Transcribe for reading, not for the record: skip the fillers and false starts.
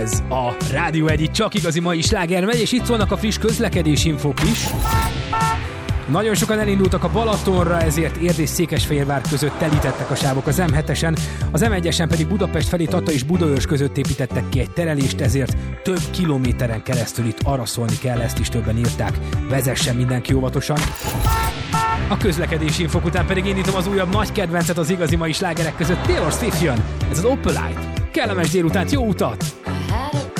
Ez a Rádió 1 csak igazi mai sláger megy, és itt szólnak a friss közlekedési infók is. Nagyon sokan elindultak a Balatonra, ezért Érd és Székesfehérvár között telítettek a sávok az M7-esen, az M1-esen pedig Budapest felé Tata és Budaörs között építettek ki egy terelést, ezért több kilométeren keresztül itt araszolni kell, ezt is többen írták. Vezessen mindenki óvatosan. A közlekedési infók után pedig indítom az újabb nagy kedvencet az igazi mai slágerek között. Taylor Swift jön, ez az Opalite. Kellemes délutánt, jó utat!